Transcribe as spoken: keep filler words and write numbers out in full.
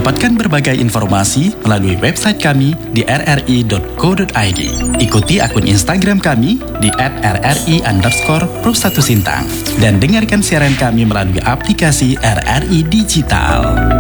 Dapatkan berbagai informasi melalui website kami di r r i dot co dot i d. Ikuti akun Instagram kami di at r r i underscore pro satu Sintang. Dan dengarkan siaran kami melalui aplikasi R R I Digital.